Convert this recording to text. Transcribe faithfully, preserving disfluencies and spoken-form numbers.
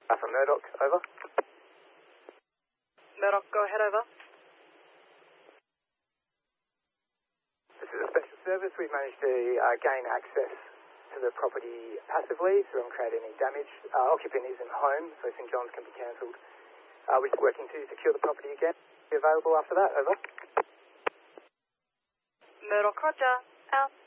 Uh, from Murdoch, over. Murdoch, go ahead, over. This is a special service. We've managed to uh, gain access to the property passively, so we haven't created any damage. Uh, occupant isn't home, so St John's can be cancelled. Uh, we're just working to secure the property again. Be available after that, over. Murdoch, roger, out.